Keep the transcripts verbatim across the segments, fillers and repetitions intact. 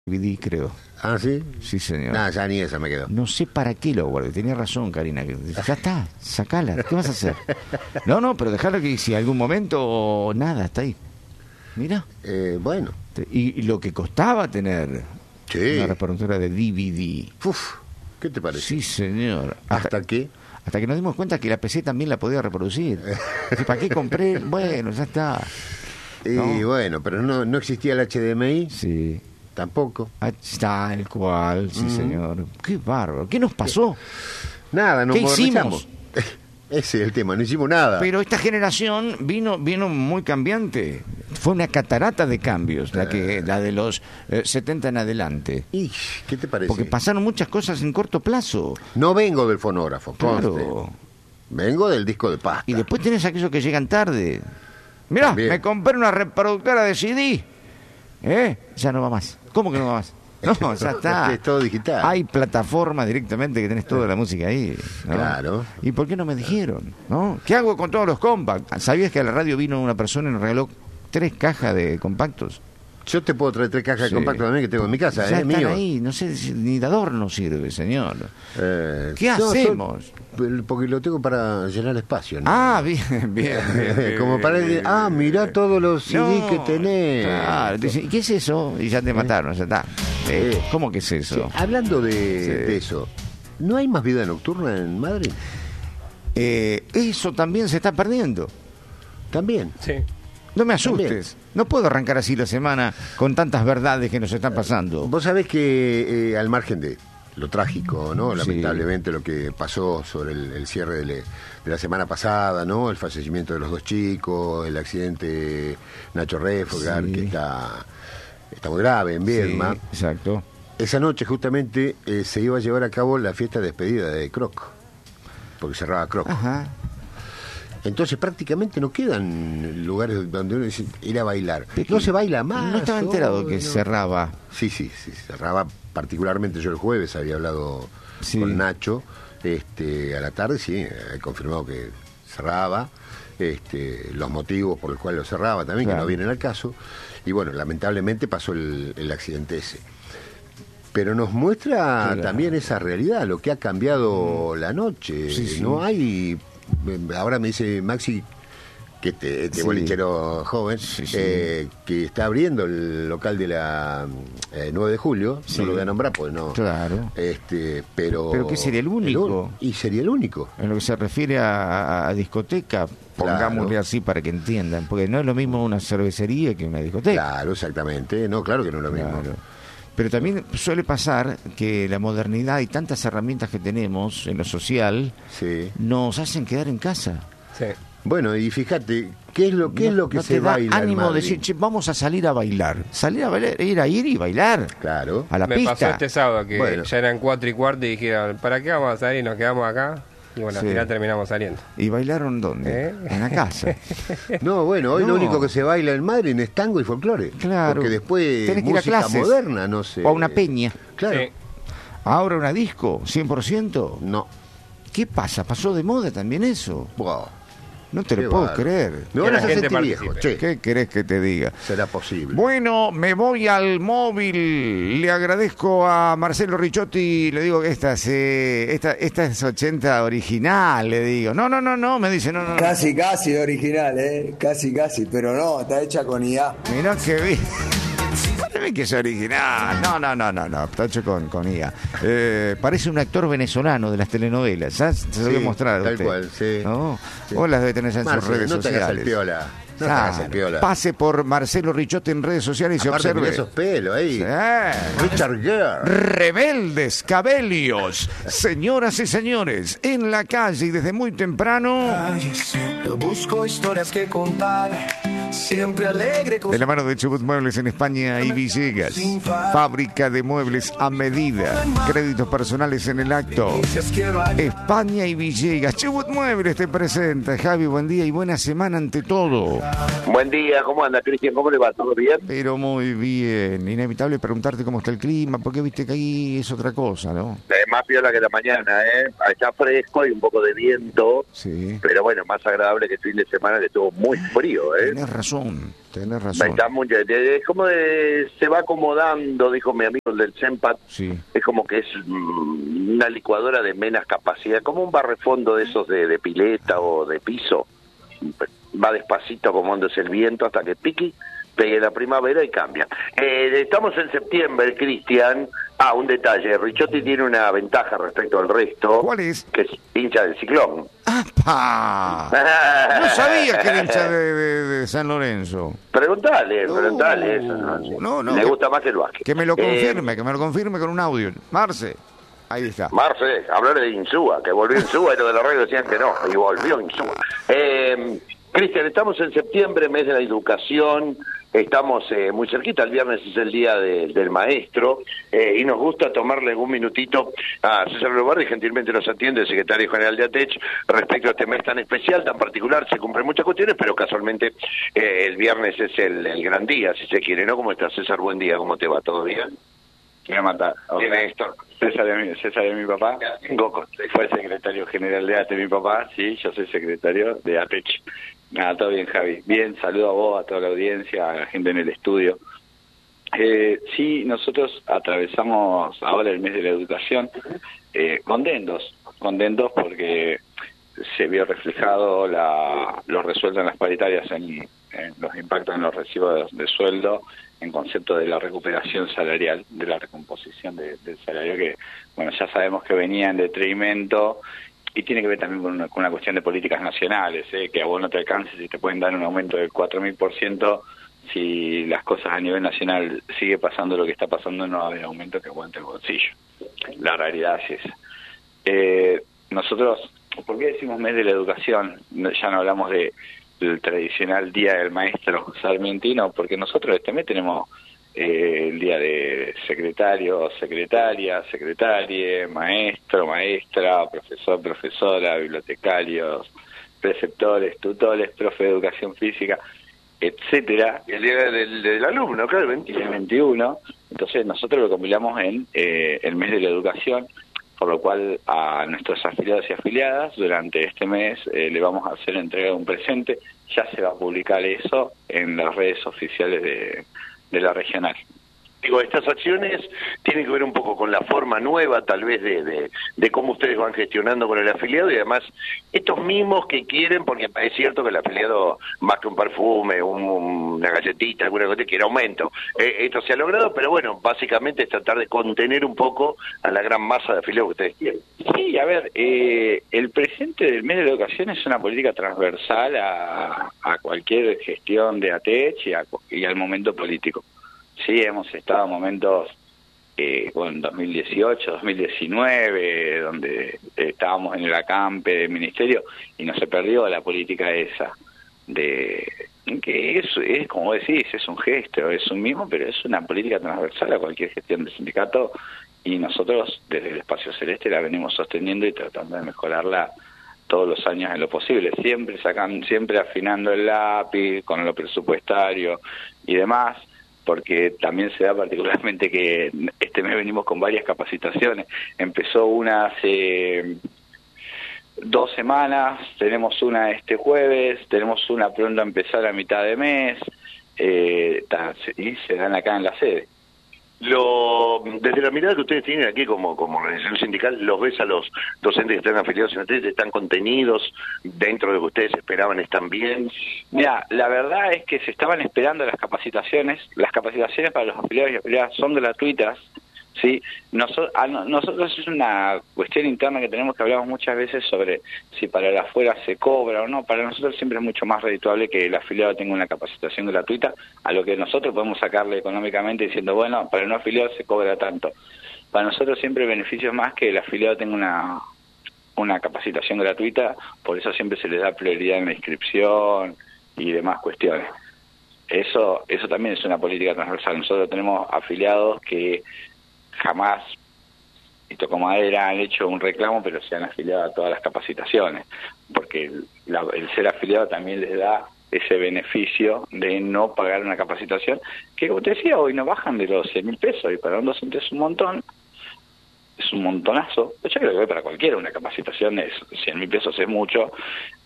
D V D, creo. ¿Ah, sí? Sí, señor. Nada, ya ni esa me quedó. No sé para qué lo guardé. Tenía razón, Karina. Que ya está, sacala. ¿Qué vas a hacer? No, no, pero dejarla que si algún momento nada, está ahí. Mira. Eh, bueno. Y, y lo que costaba tener Sí. una reproductora de D V D. Uf, ¿qué te parece? Sí, señor. ¿Hasta, ¿Hasta qué? Hasta que nos dimos cuenta que la P C también la podía reproducir. ¿Para qué compré? Bueno, ya está. Y ¿No? bueno, pero no, no existía el H D M I. Sí. Tampoco. Ahí está el cual, sí, Mm. señor. Qué bárbaro. ¿Qué nos pasó? Nada, nos ¿Qué modernizamos. hicimos? Ese es el tema, no hicimos nada. Pero esta generación vino vino muy cambiante. Fue una catarata de cambios, la que la de los eh, setenta en adelante. ¿Y qué te parece? Porque pasaron muchas cosas en corto plazo. No vengo del fonógrafo, conste. Claro. Vengo del disco de pasta. Y después tenés aquellos que llegan tarde. Mirá, También. me compré una reproductora de C D. ¿Eh? Ya no va más. ¿Cómo que no va más? No, ya está. Es todo digital. Hay plataformas directamente que tenés toda la música ahí, ¿no? Claro. ¿Y por qué no me dijeron? ¿No? ¿Qué hago con todos los compacts? ¿Sabías que a la radio vino una persona y nos regaló tres cajas de compactos? Yo te puedo traer tres cajas Sí. de compacto también que tengo en mi casa, Ya ¿eh? están Mío. ahí, no sé si ni de adorno sirve, señor. Eh, ¿Qué no, hacemos? yo- porque lo tengo para llenar espacio, ¿no? Ah, bien, bien. bien, bien, Como para bien, decir, bien, ah, bien, mirá bien. todos los C D No, que tenés. Claro, dice, ¿y qué es eso? Y ya te mataron, ya está. Eh, Sí. ¿Cómo que es eso? Sí, hablando de, Sí. de eso, ¿no hay más vida nocturna en Madrid? Eh, eso también se está perdiendo. También. Sí. No me asustes. También. No puedo arrancar así la semana con tantas verdades que nos están pasando. Vos sabés que eh, al margen de lo trágico, ¿no? Sí. Lamentablemente lo que pasó sobre el, el cierre de, le- de la semana pasada, ¿no? El fallecimiento de los dos chicos, el accidente Nacho Refogar, Sí. que está, está muy grave en Viedma. Sí, exacto. Esa noche justamente eh, se iba a llevar a cabo la fiesta de despedida de Croc, porque cerraba Croc. Ajá. Entonces prácticamente no quedan lugares donde uno dice ir a bailar. No se baila más. No estaba enterado que no. cerraba. Sí, sí, sí, cerraba particularmente yo el jueves, había hablado Sí. con Nacho, este, a la tarde, sí, he confirmado que cerraba, este, los motivos por los cuales lo cerraba también, Claro. que no vienen al caso, y bueno, lamentablemente pasó el, el accidente ese. Pero nos muestra Claro. también esa realidad, lo que ha cambiado la noche. Sí, sí. No hay, ahora me dice Maxi, que este, este Sí. bolichero joven, Sí, sí. eh, que está abriendo el local de la eh, nueve de julio, Sí. no lo voy a nombrar pues no. Claro. Este, pero Pero que sería el único. un- y sería el único. En lo que se refiere a, a- a discoteca, pongámosle Claro. así para que entiendan. Porque no es lo mismo una cervecería que una discoteca. Claro, exactamente. No, claro que no es lo mismo. Claro. Pero también suele pasar que la modernidad y tantas herramientas que tenemos en lo social Sí. nos hacen quedar en casa. Sí. Bueno, y fíjate, ¿qué es lo, qué es No- lo que no se te da baila en ánimo de Madrid? decir, che, vamos a salir a bailar. Salir a bailar, ir a ir y bailar. Claro. A la Me pista. pasó este sábado que Bueno. ya eran cuatro y cuarto y dijeron, ¿para qué vamos a salir? Nos quedamos acá. Y bueno, Sí. al final terminamos saliendo. ¿Y bailaron dónde? ¿Eh? En la casa. No, bueno, hoy No. lo único que se baila en Madrid es tango y folclore. Claro. Porque después Tenés que ir a música clases. moderna, no sé. O a una peña. Claro. Sí. Ahora una disco, cien por ciento. No. ¿Qué pasa? ¿Pasó de moda también eso? Wow. No te Qué lo puedo bárbaro. creer. Me Que van a la hacer gente sentir viejo, participe. che. ¿Qué querés que te diga? Será posible. Bueno, me voy al móvil. Le agradezco a Marcelo Ricciotti. Le digo que esta es, eh, esta, esta es ochenta original, le digo. No, no, no, no, me dice, no, no. no. Casi, casi original, ¿eh? Casi, casi, pero no, está hecha con I A. Mirá que bien. Parece que es original. No, no, no, no, no. Está hecho con, con I A. Eh, parece un actor venezolano de las telenovelas. ¿Ya? Se lo voy a Sí, mostrar a tal usted. cual, sí. ¿No? Sí. O las debe tener ya en sus Marce, redes no te hagas el sociales. piola. No te Claro. hagas el piola. Pase por Marcelo Ricciotti en redes sociales y Aparte, observe. mirá esos pelos ahí. Eh. Richard Gere. Rebeldes cabelios, señoras y señores, en la calle y desde muy temprano, Yo busco historias que contar, siempre alegre con de la mano de Chubut Muebles en España y Villegas, fábrica de muebles a medida, créditos personales en el acto, noticias quiero ayudar. España y Villegas. Chubut Muebles te presenta. Javi, buen día y buena semana ante todo. Buen día, ¿cómo anda, Cristian? ¿Cómo le va? ¿Todo bien? Pero muy bien, inevitable preguntarte cómo está el clima, porque viste que ahí es otra cosa, ¿no? Eh, más piola que la mañana, ¿eh? Está fresco y un poco de viento, Sí. pero bueno, más agradable que el fin de semana que estuvo muy frío, ¿eh? Tenés razón, tenés razón. Está muy, es como de, se va acomodando, dijo mi amigo el del Sempat. Sí. Es como que es mm, una licuadora de menos capacidad, como un barrefondo de esos de, de pileta o de piso. Va despacito acomodándose el viento hasta que piqui, pegue la primavera y cambia. Eh, estamos en septiembre, Cristian. Ah, un detalle, Richotti tiene una ventaja respecto al resto. ¿Cuál es? Que es hincha del Ciclón. ¡Apa! No sabía que era hincha de, de, de San Lorenzo. Preguntale, No, preguntale eso. ¿no? no, no, Le que- gusta más que el básquet. Que me lo Eh, confirme, que me lo confirme con un audio. Marce, ahí está. Marce, hablar de Insúa, que volvió Insúa y los de la radio decían que no, y volvió Insúa. Eh, Cristian, estamos en septiembre, mes de la educación, estamos eh, muy cerquita, el viernes es el día de- del maestro, eh, y nos gusta tomarle algún minutito a César Lobardi, gentilmente nos atiende el secretario general de ATECH, respecto a este mes tan especial, tan particular, se cumplen muchas cuestiones, pero casualmente eh, el viernes es el, el gran día, si se quiere, ¿no? ¿Cómo estás, César? Buen día, ¿cómo te va? ¿Todo bien? Me va a matar. Bien, Héctor. César es mi, César es mi papá. Goco. Fue secretario general de A T E, mi papá. Sí, yo soy secretario de ATECH. Nada, todo bien, Javi. Bien, saludo a vos, a toda la audiencia, a la gente en el estudio. Eh, sí, nosotros atravesamos ahora el mes de la educación eh, contentos, contentos porque se vio reflejado la, lo resuelto en las paritarias en, en los impactos en los recibos de, de sueldo, en concepto de la recuperación salarial, de la recomposición de, del salario, que bueno, ya sabemos que venía en detrimento, y tiene que ver también con una, con una cuestión de políticas nacionales, ¿eh? Que a vos no te alcances y te pueden dar un aumento del cuatro mil por ciento, si las cosas a nivel nacional sigue pasando lo que está pasando, no va a haber aumento que aguante el bolsillo. La realidad es esa. Eh, nosotros, ¿por qué decimos mes de la educación? No, ya no hablamos de el tradicional Día del Maestro sarmientino, porque nosotros este mes tenemos eh, el día de secretario, secretaria, secretarie, maestro, maestra, profesor, profesora, bibliotecarios, preceptores, tutores, profe de educación física, etcétera. El día del, del alumno, claro, el Y veintiuno. el veintiuno, entonces nosotros lo compilamos en eh, el mes de la educación, por lo cual a nuestros afiliados y afiliadas durante este mes eh, le vamos a hacer entrega de un presente. Ya se va a publicar eso en las redes oficiales de, de la regional. Digo, estas acciones tienen que ver un poco con la forma nueva, tal vez, de, de, de cómo ustedes van gestionando con el afiliado, y además estos mismos que quieren, porque es cierto que el afiliado, más que un perfume, un, una galletita, alguna cosa, quiere aumento. Eh, esto se ha logrado, pero bueno, básicamente es tratar de contener un poco a la gran masa de afiliados que ustedes quieren. Sí, a ver, eh, el presente del mes de la educación es una política transversal a, a cualquier gestión de ATECH y, a, y al momento político. Sí, hemos estado en momentos, eh, bueno, en dos mil dieciocho, dos mil diecinueve, donde eh, estábamos en el acampe del ministerio y no se perdió la política esa, de que es, es, como decís, es un gesto, es un mismo, pero es una política transversal a cualquier gestión de sindicato, y nosotros desde el Espacio Celeste la venimos sosteniendo y tratando de mejorarla todos los años en lo posible, siempre sacan, siempre afinando el lápiz con lo presupuestario y demás, porque también se da particularmente que este mes venimos con varias capacitaciones. Empezó una hace dos semanas, tenemos una este jueves, tenemos una pronto a empezar a mitad de mes, eh, y se dan acá en la sede. Lo, desde la mirada que ustedes tienen aquí como, como organización sindical, ¿los ves a los docentes que están afiliados en ustedes? ¿Están contenidos dentro de lo que ustedes esperaban? ¿Están bien? Mira, la verdad es que se estaban esperando las capacitaciones. Las capacitaciones para los afiliados y afiliadas son gratuitas, ¿sí? Nosotros, a nosotros es una cuestión interna que tenemos, que hablamos muchas veces sobre si para el afuera se cobra o no. Para nosotros siempre es mucho más redituable que el afiliado tenga una capacitación gratuita, a lo que nosotros podemos sacarle económicamente diciendo, bueno, para el no afiliado se cobra tanto. Para nosotros siempre el beneficio es más que el afiliado tenga una, una capacitación gratuita, por eso siempre se les da prioridad en la inscripción y demás cuestiones. Eso, eso también es una política transversal. Nosotros tenemos afiliados que jamás, y toco madera, han hecho un reclamo, pero se han afiliado a todas las capacitaciones, porque el, la, el ser afiliado también les da ese beneficio de no pagar una capacitación, que como te decía, hoy no bajan de los cien mil pesos, y para un docente es un montón, es un montonazo. Yo creo que para cualquiera una capacitación es cien mil pesos, es mucho,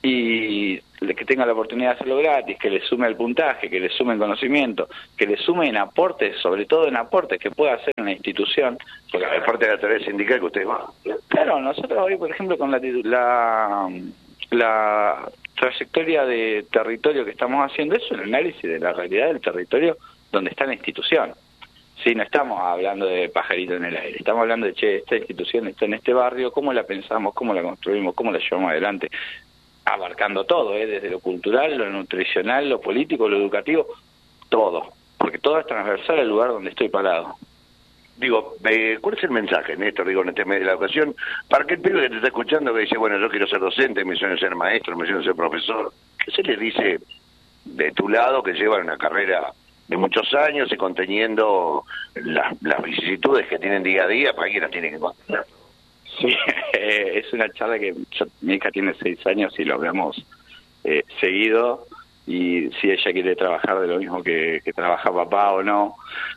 y que tenga la oportunidad de hacerlo gratis, que le sume el puntaje, que le sume el conocimiento, que le sume en aportes, sobre todo en aportes que pueda hacer en la institución. Porque es parte de la tarea sindical que ustedes van. Claro, nosotros hoy, por ejemplo, con la, la, la trayectoria de territorio que estamos haciendo, es un análisis de la realidad del territorio donde está la institución. Sí, no estamos hablando de pajarito en el aire, estamos hablando de, che, esta institución está en este barrio, cómo la pensamos, cómo la construimos, cómo la llevamos adelante, abarcando todo, ¿eh? Desde lo cultural, lo nutricional, lo político, lo educativo, todo, porque todo es transversal al lugar donde estoy parado. Digo, eh, ¿cuál es el mensaje, Néstor, digo, en este medio de la educación, para que el pibe que te está escuchando que dice, bueno, yo quiero ser docente, me sueño ser maestro, me sueño ser profesor, ¿qué se le dice de tu lado que lleva una carrera de muchos años y conteniendo las, las vicisitudes que tienen día a día para quien las tiene que contener? Sí, eh, es una charla que yo, mi hija tiene seis años y lo habíamos eh, seguido, y si ella quiere trabajar de lo mismo que, que trabaja papá o no,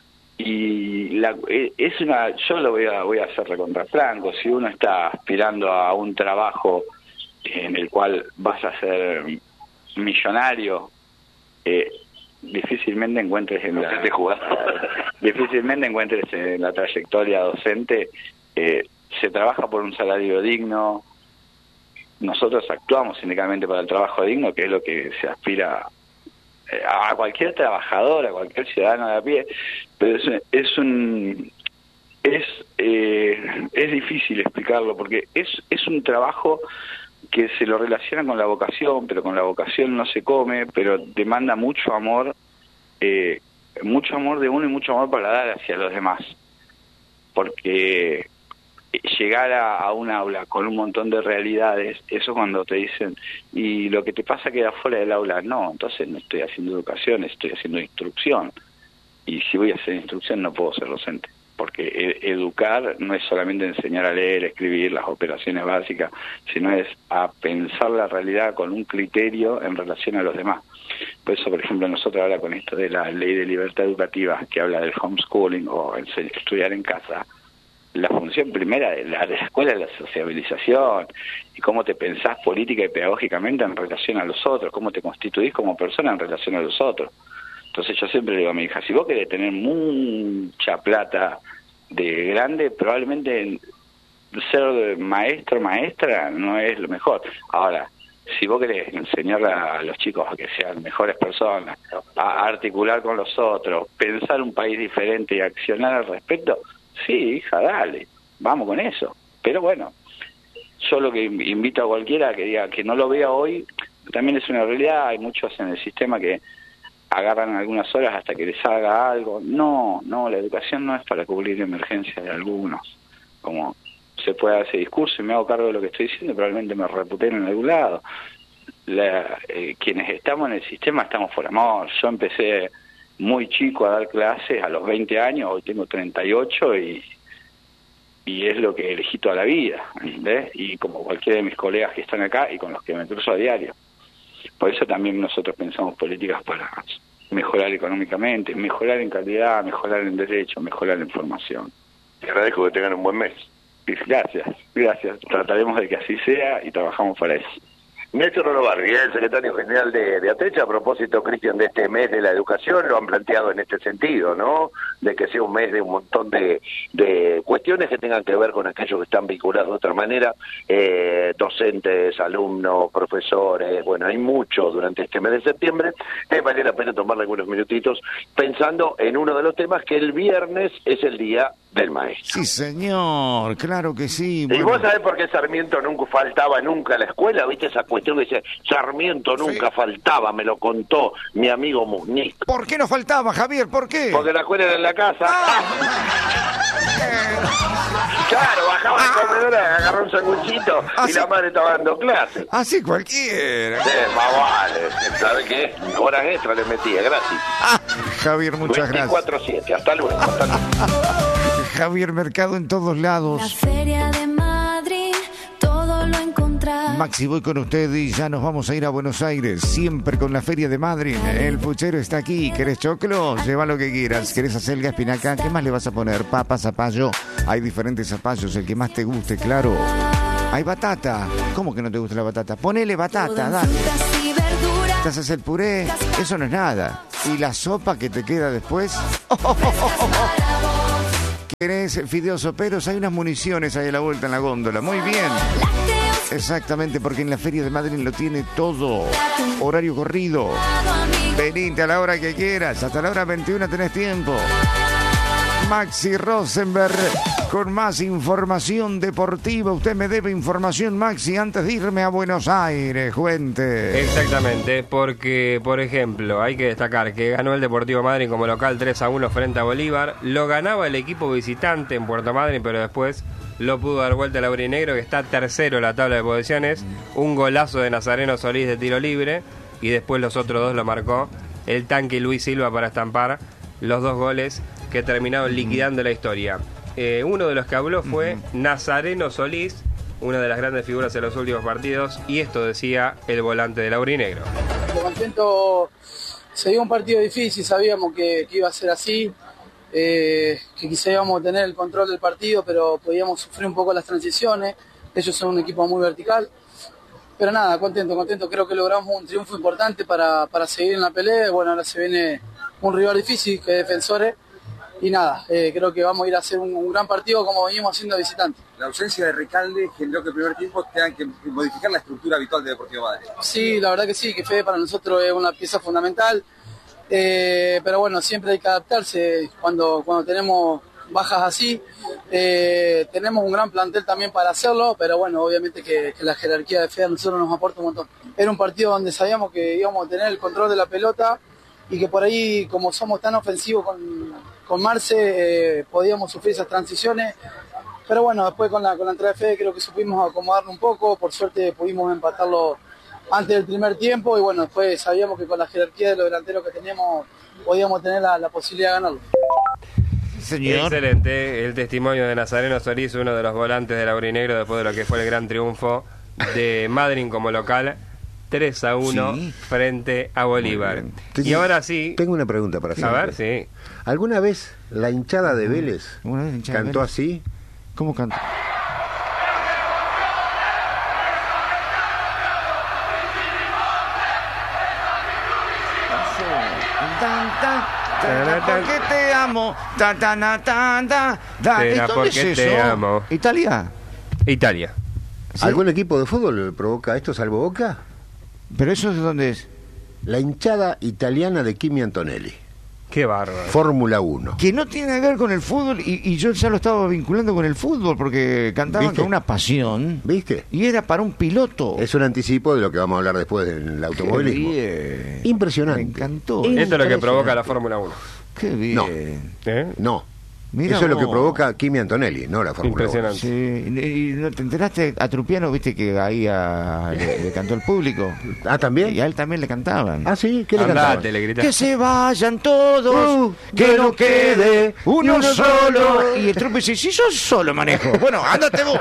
y la, es una, yo lo voy a voy a hacer recontra franco. Si uno está aspirando a un trabajo en el cual vas a ser millonario, eh, difícilmente encuentres en la difícilmente encuentres en la trayectoria docente. eh, se trabaja por un salario digno. Nosotros actuamos sindicalmente para el trabajo digno, que es lo que se aspira eh, a cualquier trabajador, a cualquier ciudadano de a pie, pero es, es un es eh, es difícil explicarlo, porque es es un trabajo que se lo relaciona con la vocación, pero con la vocación no se come, pero demanda mucho amor, eh, mucho amor de uno y mucho amor para dar hacia los demás, porque llegar a, a un aula con un montón de realidades, eso cuando te dicen, y lo que te pasa queda fuera del aula, no, entonces no estoy haciendo educación, estoy haciendo instrucción, y si voy a hacer instrucción no puedo ser docente, porque e- educar no es solamente enseñar a leer, escribir, las operaciones básicas, sino es a pensar la realidad con un criterio en relación a los demás. Por eso, por ejemplo, nosotros ahora con esto de la ley de libertad educativa, que habla del homeschooling o ense- estudiar en casa, la función primera de la, de la escuela es la sociabilización, y cómo te pensás política y pedagógicamente en relación a los otros, cómo te constituís como persona en relación a los otros. Entonces yo siempre le digo a mi hija, si vos querés tener mucha plata de grande, probablemente ser maestro, maestra no es lo mejor. Ahora, si vos querés enseñarle a los chicos a que sean mejores personas, a articular con los otros, pensar un país diferente y accionar al respecto, sí, hija, dale, vamos con eso. Pero bueno, yo lo que invito a cualquiera que diga que no lo vea hoy, también es una realidad. Hay muchos en el sistema que agarran algunas horas hasta que les haga algo. No, no, la educación no es para cubrir emergencias de algunos. Como se puede hacer discurso y me hago cargo de lo que estoy diciendo, probablemente me reputen en algún lado. La, eh, quienes estamos en el sistema estamos por amor. Yo empecé muy chico a dar clases a los veinte años, hoy tengo treinta y ocho y, y es lo que elegí toda la vida, ¿entendés? Y como cualquiera de mis colegas que están acá y con los que me cruzo a diario. Por eso también nosotros pensamos políticas para mejorar económicamente, mejorar en calidad, mejorar en derecho, mejorar en formación. Te agradezco que tengan un buen mes. Gracias, gracias. Trataremos de que así sea y trabajamos para eso. Néstor Olobarri, el secretario general de, de ATECH, a propósito, Cristian, de este mes de la educación, lo han planteado en este sentido, ¿no? De que sea un mes de un montón de, de cuestiones que tengan que ver con aquellos que están vinculados de otra manera, eh, docentes, alumnos, profesores, bueno, hay mucho durante este mes de septiembre. Eh, vale la pena tomarle algunos minutitos pensando en uno de los temas, que el viernes es el Día del Maestro. Sí, señor, claro que sí. Bueno. ¿Y vos sabés por qué Sarmiento nunca faltaba nunca a la escuela? ¿Viste esa cuestión que dice, Sarmiento nunca sí. faltaba? Me lo contó mi amigo Musnick. ¿Por qué no faltaba, Javier? ¿Por qué? Porque la escuela era en la casa. Ah. Claro, bajaba ah. el comedor, agarró un sanguchito y la madre estaba dando clases. Así cualquiera. Sí, más vale. ¿Sabes qué? Horas extra le metía, gratis. Ah, Javier, muchas veinticuatro siete. Hasta luego. Hasta luego. Javier Mercado en todos lados. La Feria de Madrid, todo lo encontrás. Maxi, voy con usted y ya nos vamos a ir a Buenos Aires. Siempre con la Feria de Madrid. El puchero está aquí. ¿Querés choclo? Lleva lo que quieras. ¿Querés acelga, espinaca? ¿Qué más le vas a poner? Papa, zapallo. Hay diferentes zapallos, el que más te guste, claro. Hay batata. ¿Cómo que no te gusta la batata? Ponele batata, dale. Te haces el puré, eso no es nada. Y la sopa que te queda después. Oh, oh, oh, oh, oh. ¿Querés fideos soperos? Hay unas municiones ahí a la vuelta en la góndola. Muy bien. Exactamente, porque en la Feria de Madrid lo tiene todo. Horario corrido. Venite a la hora que quieras. Hasta la hora veintiuna tenés tiempo. Maxi Rosenberg con más información deportiva. Usted me debe información, Maxi, antes de irme a Buenos Aires. Cuente. Exactamente, porque, por ejemplo, hay que destacar que ganó el Deportivo Madryn como local tres a uno frente a Bolívar. Lo ganaba el equipo visitante en Puerto Madryn, pero después lo pudo dar vuelta el aurinegro, que está tercero en la tabla de posiciones. Un golazo de Nazareno Solís de tiro libre, y después los otros dos lo marcó el tanque Luis Silva para estampar los dos goles que terminaron liquidando la historia. Eh, uno de los que habló fue uh-huh. Nazareno Solís, una de las grandes figuras de los últimos partidos, y esto decía el volante del aurinegro. Contento, se dio un partido difícil, sabíamos que, que iba a ser así, eh, que quizá íbamos a tener el control del partido, pero podíamos sufrir un poco las transiciones. Ellos son un equipo muy vertical, pero nada, contento, contento, creo que logramos un triunfo importante para, para seguir en la pelea. Bueno, ahora se viene un rival difícil que es Defensores. Y nada, eh, creo que vamos a ir a hacer un, un gran partido como venimos haciendo visitantes. La ausencia de Recalde generó que el primer tiempo tengan que modificar la estructura habitual de Deportivo Madryn. Sí, la verdad que sí, que Fede para nosotros es una pieza fundamental, eh, pero bueno, siempre hay que adaptarse cuando, cuando tenemos bajas así. Eh, tenemos un gran plantel también para hacerlo, pero bueno, obviamente que, que la jerarquía de Fede a nosotros nos aporta un montón. Era un partido donde sabíamos que íbamos a tener el control de la pelota y que por ahí, como somos tan ofensivos con, con Marce, eh, podíamos sufrir esas transiciones. Pero bueno, después con la, con la entrada de Fede creo que supimos acomodarlo un poco. Por suerte pudimos empatarlo antes del primer tiempo y bueno, después sabíamos que con la jerarquía de los delanteros que teníamos podíamos tener la, la posibilidad de ganarlo. Señor. Excelente el testimonio de Nazareno Solís, uno de los volantes del aurinegro después de lo que fue el gran triunfo de Madryn como local. tres a uno sí. Frente a Bolívar. Y ahora sí. Tengo una pregunta para hacer. A ver, sí. ¿Alguna vez la hinchada de Vélez hinchada cantó de Vélez? así? ¿Cómo cantó? Porque te amo. Ta, ta, na, ta, ta, ta. Será ¿Dónde porque es te eso? amo. ¿Italia? Italia. ¿Sí? ¿Algún equipo de fútbol provoca esto salvo Boca? ¿Pero eso de dónde es? La hinchada italiana de Kimi Antonelli. Qué bárbaro. Fórmula uno. Que no tiene que ver con el fútbol, y, y yo ya lo estaba vinculando con el fútbol, porque cantaban ¿Viste? con una pasión. ¿Viste? Y era para un piloto. Es un anticipo de lo que vamos a hablar después del automovilismo. Qué bien. Impresionante. Me encantó. Esto es lo que provoca la Fórmula uno. Qué bien. No. ¿Eh? No. Mirá Eso es lo vos. que provoca Kimi Antonelli, no la Fórmula uno. Impresionante. Sí. ¿Y no te enteraste a Trupiano, viste que ahí a- le, le cantó el público? Ah, ¿también? Y a él también le cantaban. Ah, sí, ¿qué le Andate, cantaban? le gritaste. Que se vayan todos, Uh, que no quede uno uno solo. solo. Y el trupe dice, si yo solo manejo. Bueno, ándate vos.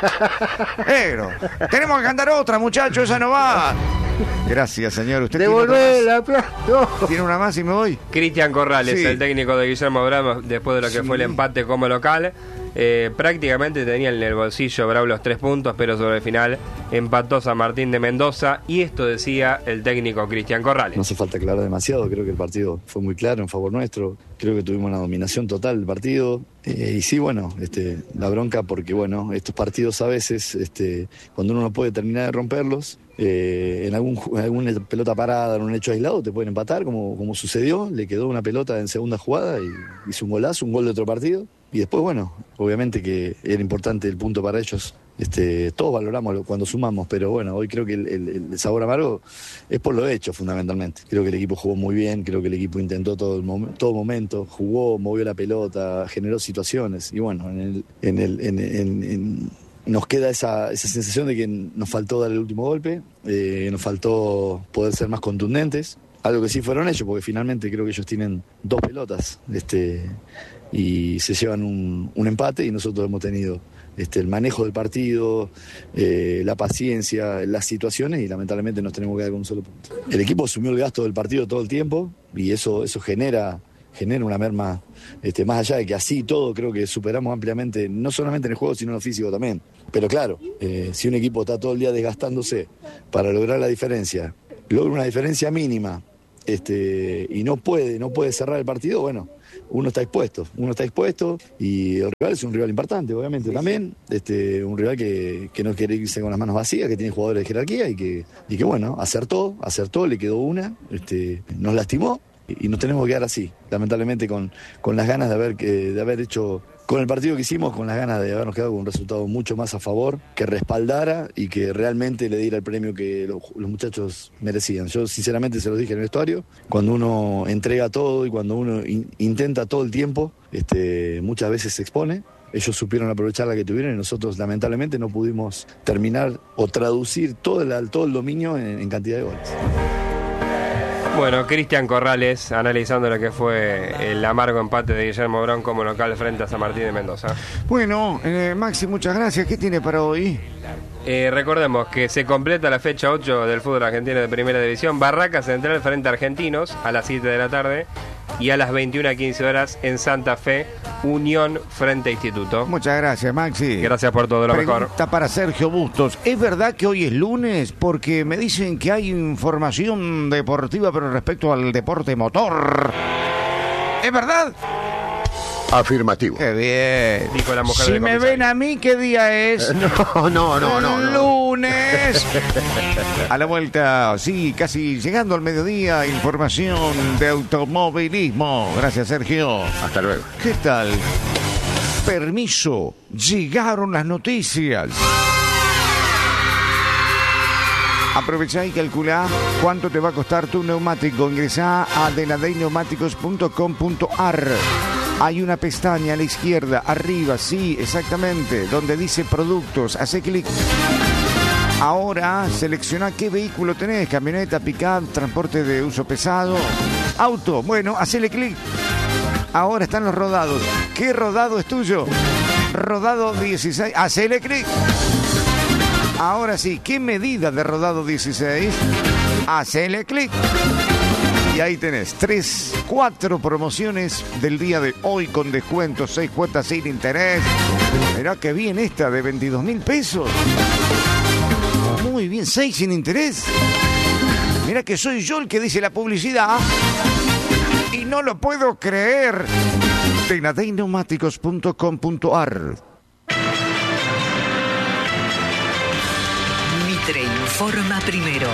Negro, tenemos que cantar otra, muchacho, esa no va. Gracias, señor. ¿Usted tiene Devolvé otra la plata. No. más? ¿Tiene una más y me voy? Cristian Corrales, Sí. el técnico de Guillermo Bravo, después de lo que Sí. fue el empate como local, eh, prácticamente tenían en el bolsillo Bravo los tres puntos, pero sobre el final empató San Martín de Mendoza, y esto decía el técnico Cristian Corrales. No hace falta aclarar demasiado, creo que el partido fue muy claro en favor nuestro, creo que tuvimos una dominación total del partido, eh, y sí, bueno, este, la bronca porque, bueno, estos partidos a veces, este, cuando uno no puede terminar de romperlos, eh, en algún ju- en alguna pelota parada, en un hecho aislado, te pueden empatar, como, como sucedió, le quedó una pelota en segunda jugada y hizo un golazo, un gol de otro partido, y después, bueno, obviamente que era importante el punto para ellos. Este, todos valoramos lo- cuando sumamos, pero bueno, hoy creo que el, el- el sabor amargo es por lo hecho fundamentalmente. Creo que el equipo jugó muy bien, creo que el equipo intentó todo el mom- todo momento, jugó, movió la pelota, generó situaciones y bueno, en el, en el, en- en- en- nos queda esa, esa sensación de que nos faltó dar el último golpe, eh, nos faltó poder ser más contundentes. Algo que sí fueron ellos, porque finalmente creo que ellos tienen dos pelotas este, y se llevan un, un empate y nosotros hemos tenido este, el manejo del partido, eh, la paciencia, las situaciones y lamentablemente nos tenemos que quedar con un solo punto. El equipo asumió el gasto del partido todo el tiempo y eso, eso genera, genera una merma, este, más allá de que así todo creo que superamos ampliamente, no solamente en el juego, sino en lo físico también. Pero claro, eh, si un equipo está todo el día desgastándose para lograr la diferencia, logra una diferencia mínima, este, y no puede, no puede cerrar el partido, bueno, uno está expuesto, uno está expuesto y el rival es un rival importante, obviamente, también, este, un rival que, que no quiere irse con las manos vacías, que tiene jugadores de jerarquía y que, y que bueno, acertó, acertó, le quedó una, este, nos lastimó y nos tenemos que quedar así, lamentablemente con, con las ganas de haber, de haber hecho, con el partido que hicimos, con las ganas de habernos quedado con un resultado mucho más a favor, que respaldara y que realmente le diera el premio que los, los muchachos merecían. Yo sinceramente se los dije en el vestuario, cuando uno entrega todo y cuando uno in, intenta todo el tiempo, este, muchas veces se expone. Ellos supieron aprovechar la que tuvieron y nosotros lamentablemente no pudimos terminar o traducir todo el, todo el dominio en, en cantidad de goles. Bueno, Cristian Corrales analizando lo que fue el amargo empate de Guillermo Brown como local frente a San Martín de Mendoza. Bueno, eh, Maxi, muchas gracias. ¿Qué tiene para hoy? Eh, recordemos que se completa la fecha ocho del fútbol argentino de Primera División. Barraca Central frente a Argentinos a las siete de la tarde y a las veintiuna quince horas en Santa Fe, Unión frente a Instituto. Muchas gracias, Maxi. Gracias por todo, lo Pregunta mejor. Pregunta para Sergio Bustos. ¿Es verdad que hoy es lunes? Porque me dicen que hay información deportiva, pero respecto al deporte motor. ¿Es verdad? Afirmativo. Qué bien. Dijo la mujer si del me comisario. ven a mí, ¿qué día es? No, no, no, no. no. Lunes. A la vuelta, sí, casi llegando al mediodía, información de automovilismo. Gracias, Sergio. Hasta luego. ¿Qué tal? Permiso, llegaron las noticias. Aprovechá y calculá cuánto te va a costar tu neumático. Ingresá a denadey neumáticos punto com punto ar. Hay una pestaña a la izquierda, arriba, sí, exactamente, donde dice productos. Hace clic. Ahora selecciona qué vehículo tenés, camioneta, pick-up, transporte de uso pesado, auto. Bueno, hacele clic. Ahora están los rodados. ¿Qué rodado es tuyo? Rodado dieciséis. Hacele clic. Ahora sí, ¿qué medida de rodado dieciséis? Hacele clic. Y ahí tenés tres, cuatro promociones del día de hoy con descuentos, seis cuotas sin interés. Mirá que bien esta de veintidós mil pesos. Muy bien, seis sin interés. Mirá que soy yo el que dice la publicidad. Y no lo puedo creer. denadey neumáticos punto com punto ar. Mitre informa primero.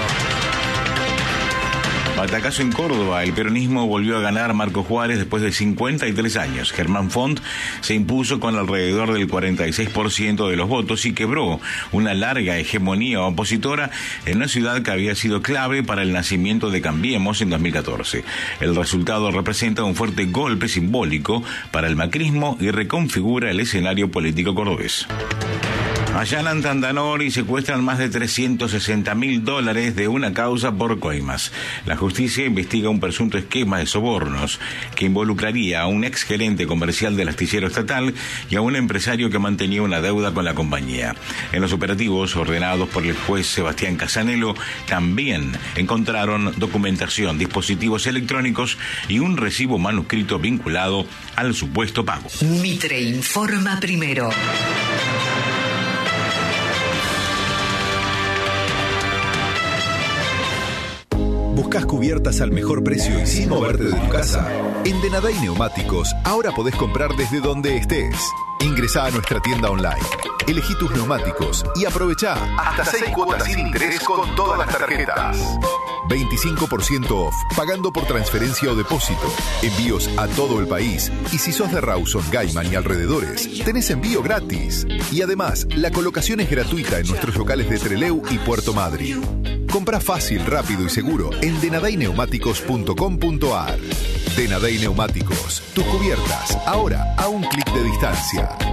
Batacazo en Córdoba, el peronismo volvió a ganar Marco Juárez después de cincuenta y tres años. Germán Font se impuso con alrededor del cuarenta y seis por ciento de los votos y quebró una larga hegemonía opositora en una ciudad que había sido clave para el nacimiento de Cambiemos en dos mil catorce. El resultado representa un fuerte golpe simbólico para el macrismo y reconfigura el escenario político cordobés. Allanan Tandanor y secuestran más de trescientos sesenta mil dólares de una causa por coimas. La justicia investiga un presunto esquema de sobornos que involucraría a un ex gerente comercial del astillero estatal y a un empresario que mantenía una deuda con la compañía. En los operativos ordenados por el juez Sebastián Casanelo también encontraron documentación, dispositivos electrónicos y un recibo manuscrito vinculado al supuesto pago. Mitre informa primero. ¿Buscas cubiertas al mejor precio y sin moverte de tu casa? En Denadey Neumáticos ahora podés comprar desde donde estés. Ingresá a nuestra tienda online, elegí tus neumáticos y aprovechá hasta seis cuotas sin interés con todas las tarjetas. veinticinco por ciento off, pagando por transferencia o depósito. Envíos a todo el país. Y si sos de Rawson, Gaiman y alrededores, tenés envío gratis. Y además, la colocación es gratuita en nuestros locales de Trelew y Puerto Madryn. Compra fácil, rápido y seguro en denadey neumáticos punto com punto ar. Denadey Neumáticos, tus cubiertas, ahora a un clic de distancia.